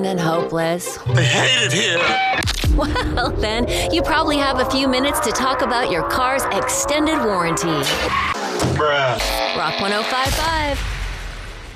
and hopeless. I hate it here. Well, then, you probably have a few minutes to talk about your car's extended warranty. Bruh. Rock 105.5.